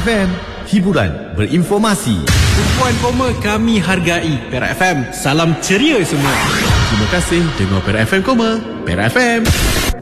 FM, hiburan berinformasi. Puan koma kami hargai. Perak FM, salam ceria semua. Terima kasih dengar Perak FM, Perak FM.